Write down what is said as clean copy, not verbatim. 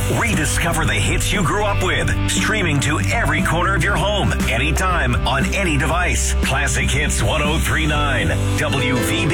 Rediscover the hits you grew up with, streaming to every corner of your home, anytime, on any device. Classic Hits 1039, WVB.